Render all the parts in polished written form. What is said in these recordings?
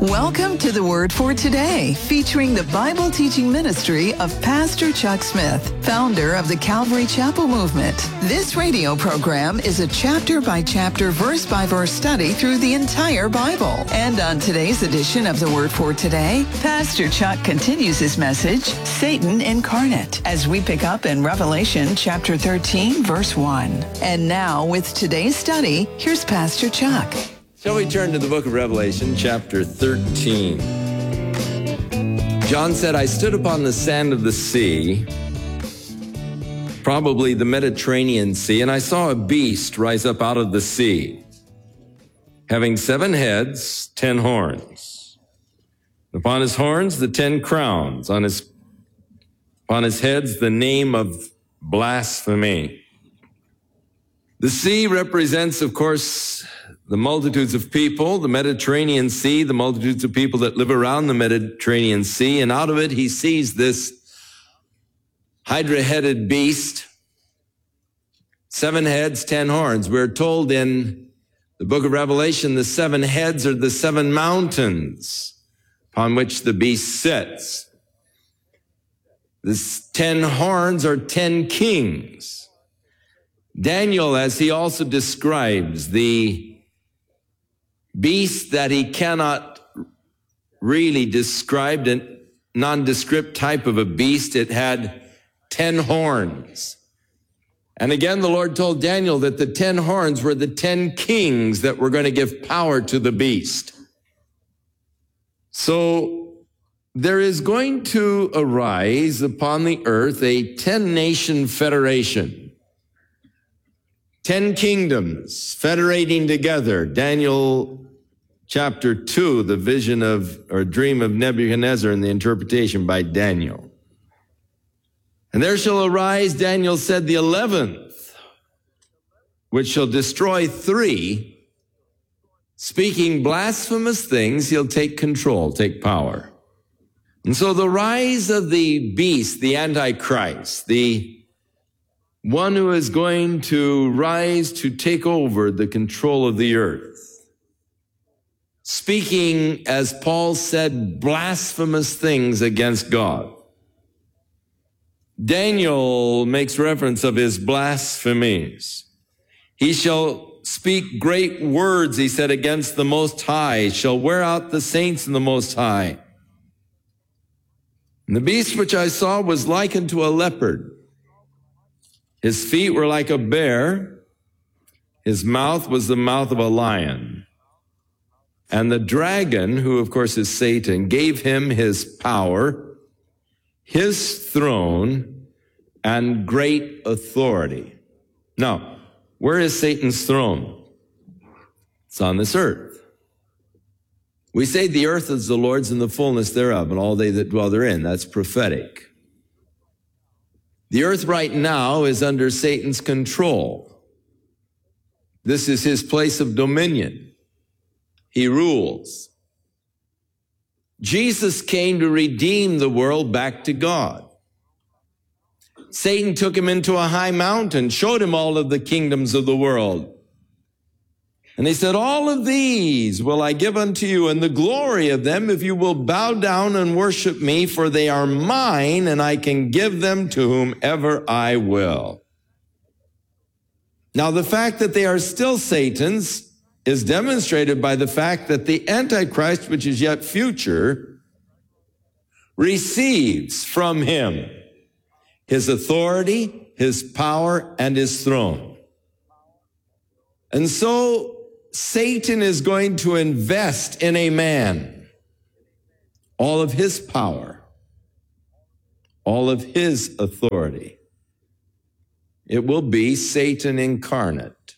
Welcome to the Word for Today, featuring the Bible teaching ministry of Pastor Chuck Smith, founder of the Calvary Chapel Movement. This radio program is a chapter-by-chapter, verse-by-verse study through the entire Bible. And on today's edition of the Word for Today, Pastor Chuck continues his message, Satan Incarnate, as we pick up in Revelation chapter 13, verse 1. And now, with today's study, here's Pastor Chuck. Shall we turn to the book of Revelation, chapter 13? John said, I stood upon the sand of the sea, probably the Mediterranean Sea, and I saw a beast rise up out of the sea, having 7 heads, 10 horns. Upon his horns, the 10 crowns. Upon his heads, the name of blasphemy. The sea represents, of course, the multitudes of people, the Mediterranean Sea, the multitudes of people that live around the Mediterranean Sea, and out of it he sees this hydra-headed beast, 7 heads, 10 horns. We're told in the book of Revelation, the 7 heads are the 7 mountains upon which the beast sits. The 10 horns are 10 kings. Daniel, as he also describes the beast that he cannot really describe, a nondescript type of a beast, it had 10 horns. And again, the Lord told Daniel that the 10 horns were the 10 kings that were going to give power to the beast. So there is going to arise upon the earth a 10-nation federation. 10 kingdoms federating together. Daniel chapter 2, the vision of, or dream of Nebuchadnezzar and the interpretation by Daniel. And there shall arise, Daniel said, the 11th, which shall destroy 3. Speaking blasphemous things, he'll take control, take power. And so the rise of the beast, the Antichrist, the one who is going to rise to take over the control of the earth, speaking, as Paul said, blasphemous things against God. Daniel makes reference of his blasphemies. He shall speak great words, he said, against the Most High, shall wear out the saints in the Most High. And the beast which I saw was likened to a leopard. His feet were like a bear. His mouth was the mouth of a lion. And the dragon, who of course is Satan, gave him his power, his throne, and great authority. Now, where is Satan's throne? It's on this earth. We say the earth is the Lord's and the fullness thereof, and all they that dwell therein. That's prophetic. The earth right now is under Satan's control. This is his place of dominion. He rules. Jesus came to redeem the world back to God. Satan took him into a high mountain, showed him all of the kingdoms of the world. And he said, all of these will I give unto you, and the glory of them, if you will bow down and worship me, for they are mine, and I can give them to whomever I will. Now, the fact that they are still Satan's is demonstrated by the fact that the Antichrist, which is yet future, receives from him his authority, his power, and his throne. And so Satan is going to invest in a man all of his power, all of his authority. It will be Satan incarnate.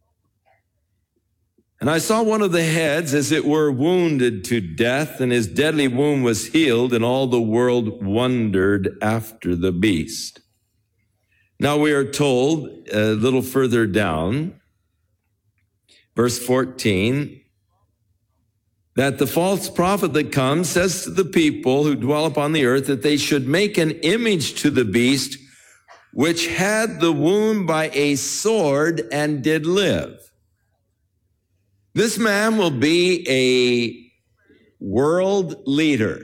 And I saw one of the heads, as it were, wounded to death, and his deadly wound was healed, and all the world wondered after the beast. Now we are told a little further down, verse 14, that the false prophet that comes says to the people who dwell upon the earth that they should make an image to the beast which had the wound by a sword and did live. This man will be a world leader.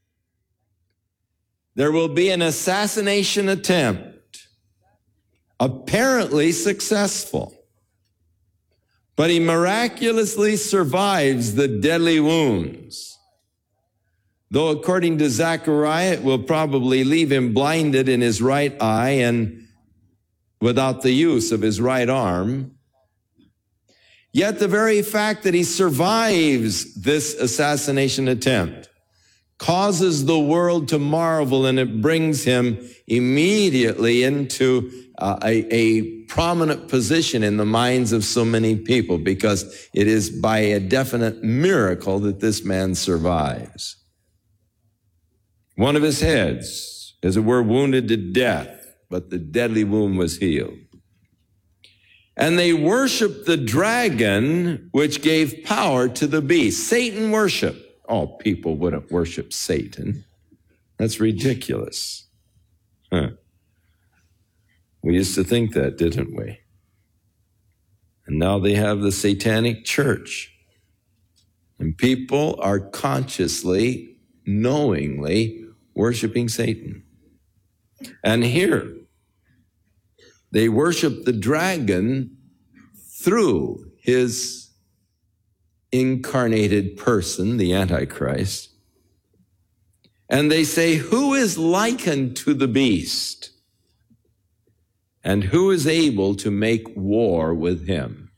There will be an assassination attempt, apparently successful. But he miraculously survives the deadly wounds. Though according to Zechariah, it will probably leave him blinded in his right eye and without the use of his right arm. Yet the very fact that he survives this assassination attempt causes the world to marvel, and it brings him immediately into a prominent position in the minds of so many people, because it is by a definite miracle that this man survives. One of his heads, as it were, wounded to death, but the deadly wound was healed. And they worshiped the dragon, which gave power to the beast. Satan worship. Oh, people wouldn't worship Satan. That's ridiculous. We used to think that, didn't we? And now they have the satanic church. And people are consciously, knowingly worshiping Satan. And here, they worship the dragon through his incarnated person, the Antichrist. And they say, who is likened to the beast? And who is able to make war with him?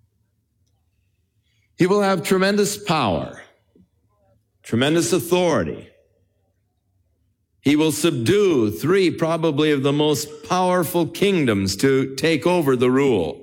He will have tremendous power, tremendous authority. He will subdue three probably of the most powerful kingdoms to take over the rule.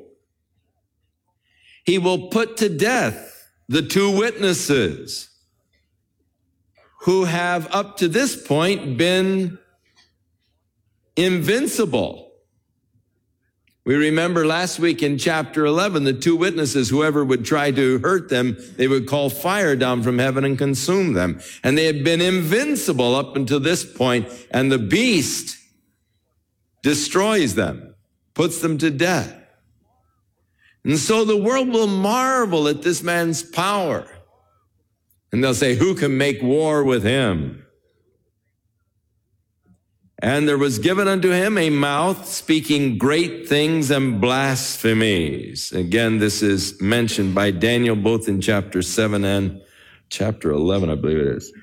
He will put to death the two witnesses who have up to this point been invincible. We remember last week in chapter 11, the two witnesses, whoever would try to hurt them, they would call fire down from heaven and consume them. And they had been invincible up until this point, and the beast destroys them, puts them to death. And so the world will marvel at this man's power. And they'll say, who can make war with him? And there was given unto him a mouth speaking great things and blasphemies. Again, this is mentioned by Daniel both in chapter 7 and chapter 11, I believe it is.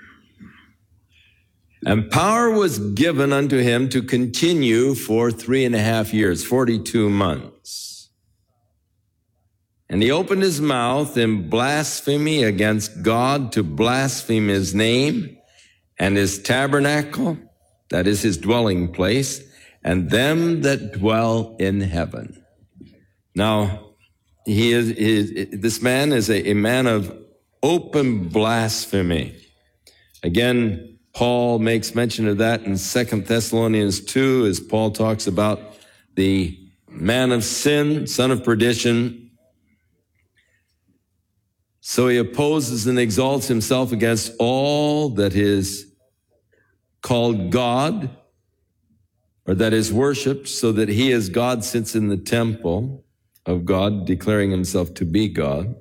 And power was given unto him to continue for 3.5 years, 42 months. And he opened his mouth in blasphemy against God, to blaspheme his name and his tabernacle, that is his dwelling place, and them that dwell in heaven. Now, this man is a man of open blasphemy. Again, Paul makes mention of that in 2 Thessalonians 2, as Paul talks about the man of sin, son of perdition. So he opposes and exalts himself against all that is called God, or that is worshipped, so that he as God sits in the temple of God, declaring himself to be God,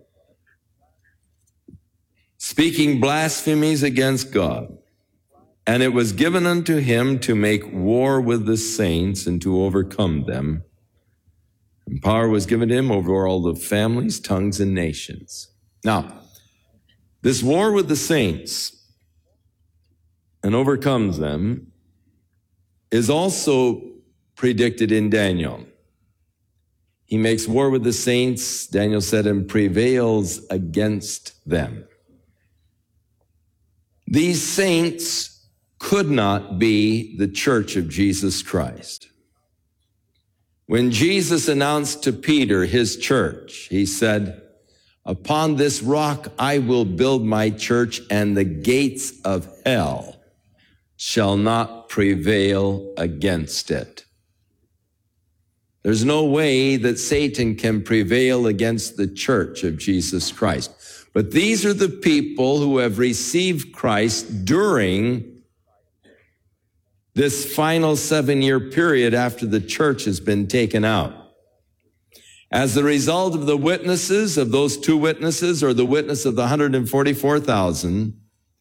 speaking blasphemies against God. And it was given unto him to make war with the saints and to overcome them. And power was given to him over all the families, tongues, and nations. Now, this war with the saints and overcomes them is also predicted in Daniel. He makes war with the saints, Daniel said, and prevails against them. These saints could not be the church of Jesus Christ. When Jesus announced to Peter his church, he said, upon this rock I will build my church, and the gates of hell shall not prevail against it. There's no way that Satan can prevail against the church of Jesus Christ. But these are the people who have received Christ during this final 7-year period after the church has been taken out. As the result of the witnesses, of those two witnesses, or the witness of the 144,000,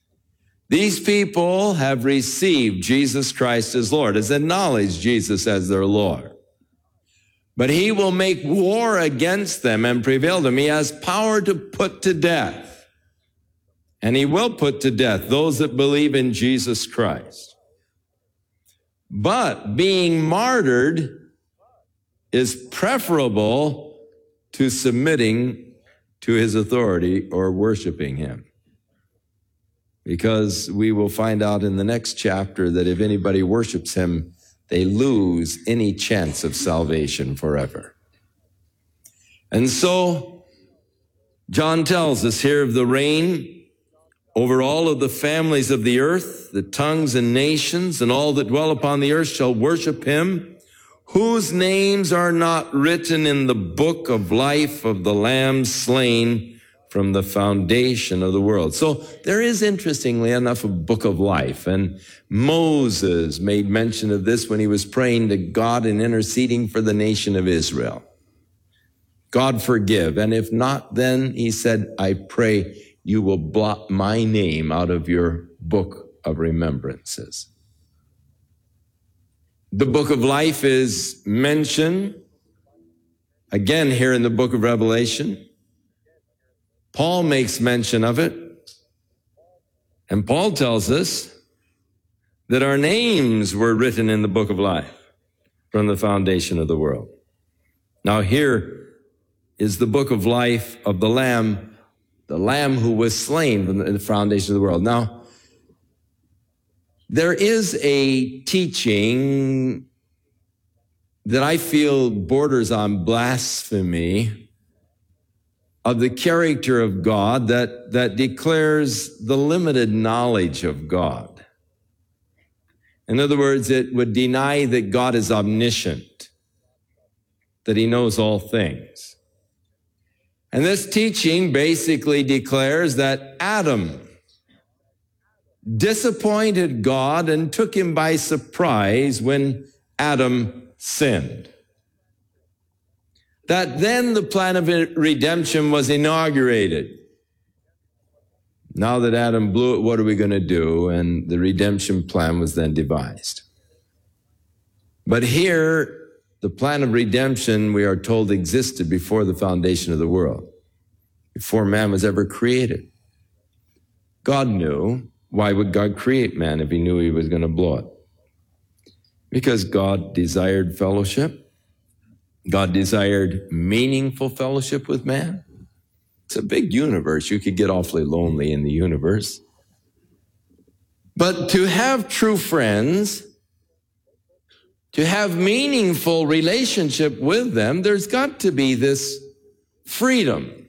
These people have received Jesus Christ as Lord, has acknowledged Jesus as their Lord. But he will make war against them and prevail them. He has power to put to death. And he will put to death those that believe in Jesus Christ. But being martyred is preferable to submitting to his authority or worshiping him. Because we will find out in the next chapter that if anybody worships him, they lose any chance of salvation forever. And so, John tells us here of the reign over all of the families of the earth, the tongues and nations, and all that dwell upon the earth shall worship him, whose names are not written in the book of life of the Lamb slain from the foundation of the world. So there is, interestingly enough, a book of life. And Moses made mention of this when he was praying to God and interceding for the nation of Israel. God forgive. And if not, then he said, I pray you will blot my name out of your book of remembrances. The book of life is mentioned again here in the book of Revelation. Paul makes mention of it. And Paul tells us that our names were written in the book of life from the foundation of the world. Now here is the book of life of the Lamb who was slain from the foundation of the world. Now, there is a teaching that I feel borders on blasphemy of the character of God that declares the limited knowledge of God. In other words, it would deny that God is omniscient, that he knows all things. And this teaching basically declares that Adam disappointed God and took him by surprise when Adam sinned. That then the plan of redemption was inaugurated. Now that Adam blew it, what are we going to do? And the redemption plan was then devised. But here, the plan of redemption, we are told, existed before the foundation of the world, before man was ever created. God knew. Why would God create man if he knew he was going to blow it? Because God desired fellowship. God desired meaningful fellowship with man. It's a big universe. You could get awfully lonely in the universe. But to have true friends, to have meaningful relationship with them, there's got to be this freedom.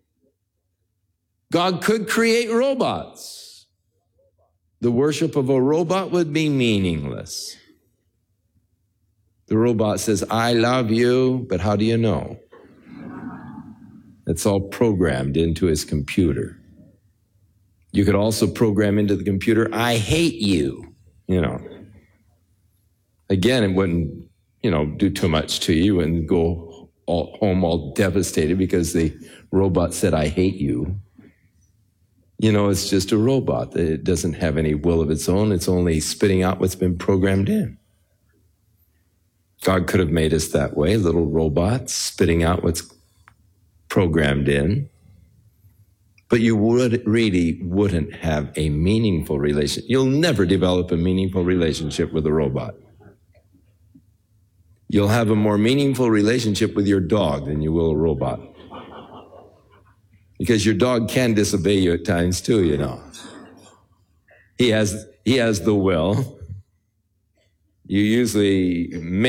God could create robots. The worship of a robot would be meaningless. The robot says, I love you, but how do you know? It's all programmed into his computer. You could also program into the computer, I hate you, Again, it wouldn't, do too much to you and go home all devastated because the robot said, I hate you. It's just a robot. It doesn't have any will of its own. It's only spitting out what's been programmed in. God could have made us that way, little robots spitting out what's programmed in. But you really wouldn't have a meaningful relationship. You'll never develop a meaningful relationship with a robot. You'll have a more meaningful relationship with your dog than you will a robot. Because your dog can disobey you at times too, He has the will. You usually make